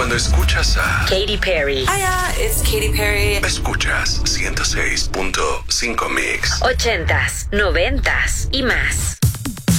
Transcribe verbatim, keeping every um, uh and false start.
Cuando escuchas a Katy Perry. Hiya, it's Katy Perry. Escuchas ciento seis punto cinco Mix. Ochentas, noventas y más.